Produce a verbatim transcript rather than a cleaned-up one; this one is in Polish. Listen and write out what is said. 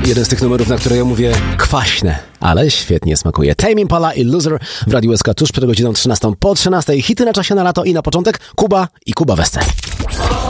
Jeden z tych numerów, na które ja mówię kwaśne, ale świetnie smakuje. Tame Impala i Loser w Radiu S K tuż przed godziną trzynastą po trzynastej. Hity na czasie na lato i na początek Kuba i Kuba Westy.